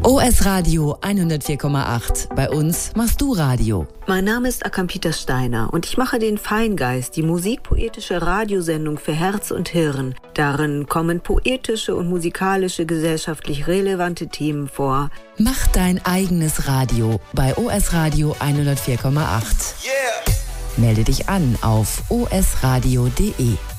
OS Radio 104,8. Bei uns machst du Radio. Mein Name ist Akampita Steiner und ich mache den Feingeist, die musikpoetische Radiosendung für Herz und Hirn. Darin kommen poetische und musikalische gesellschaftlich relevante Themen vor. Mach dein eigenes Radio bei OS Radio 104,8. Yeah. Melde dich an auf osradio.de.